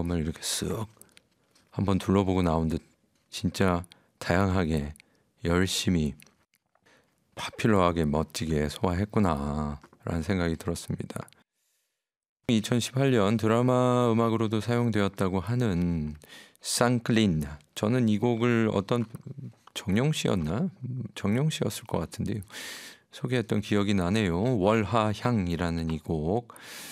앨범을 이렇게 쓱 한번 둘러보고 나온 듯 진짜 다양하게 열심히 파퓰러하게 멋지게 소화했구나 라는 생각이 들었습니다. 2018년 드라마 음악으로도 사용되었다고 하는 쌍클린, 저는 이 곡을 어떤 정영 씨였나? 정영 씨였을 것 같은데요. 소개했던 기억이 나네요. 월하향이라는 이 곡.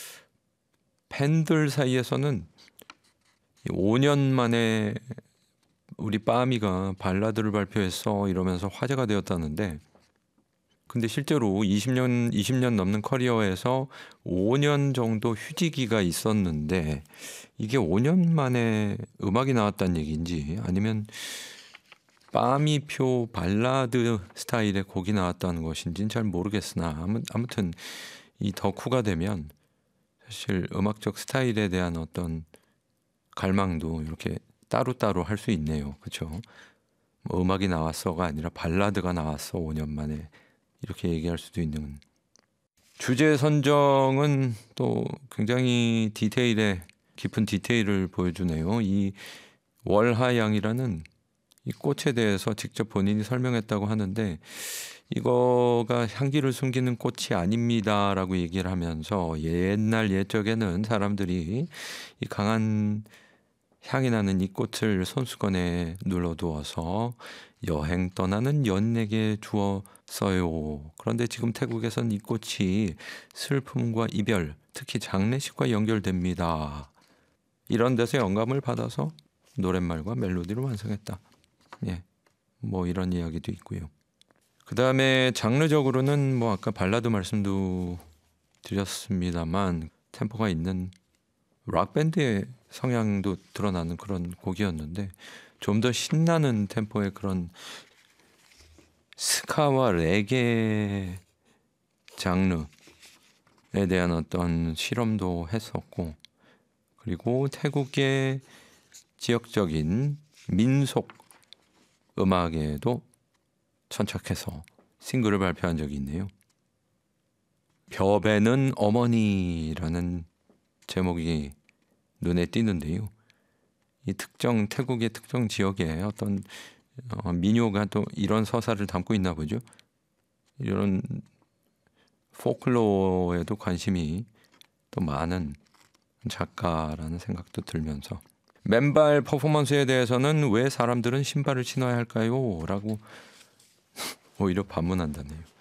팬들 사이에서는 5년 만에 우리 빠미가 발라드를 발표했어 이러면서 화제가 되었다는데, 근데 실제로 20년 넘는 커리어에서 5년 정도 휴지기가 있었는데 이게 5년 만에 음악이 나왔다는 얘기인지 아니면 빠미표 발라드 스타일의 곡이 나왔다는 것인지는 잘 모르겠으나 아무튼 이 덕후가 되면 사실 음악적 스타일에 대한 어떤 갈망도 이렇게 따로따로 할 수 있네요. 그렇죠? 뭐 음악이 나왔어가 아니라 발라드가 나왔어 5년 만에 이렇게 얘기할 수도 있는. 주제 선정은 또 굉장히 깊은 디테일을 보여주네요. 이 월하양이라는 이 꽃에 대해서 직접 본인이 설명했다고 하는데, 이거가 향기를 숨기는 꽃이 아닙니다라고 얘기를 하면서 옛적에는 사람들이 이 강한 향이 나는 이 꽃을 손수건에 눌러두어서 여행 떠나는 연인에게 주었어요. 그런데 지금 태국에선 이 꽃이 슬픔과 이별, 특히 장례식과 연결됩니다. 이런 데서 영감을 받아서 노랫말과 멜로디를 완성했다. 예, 뭐 이런 이야기도 있고요. 그 다음에 장르적으로는 뭐 아까 발라드 말씀도 드렸습니다만 템포가 있는 락밴드의 성향도 드러나는 그런 곡이었는데, 좀 더 신나는 템포의 그런 스카와 레게 장르에 대한 어떤 실험도 했었고, 그리고 태국의 지역적인 민속 음악에도 천착해서 싱글을 발표한 적이 있네요. 벼베는 어머니라는 제목이 눈에 띄는데요. 이 태국의 특정 지역에 어떤 민요가 또 이런 서사를 담고 있나 보죠. 이런 포클로어에도 관심이 또 많은 작가라는 생각도 들면서, 맨발 퍼포먼스에 대해서는 왜 사람들은 신발을 신어야 할까요? 라고 오히려 반문한다네요.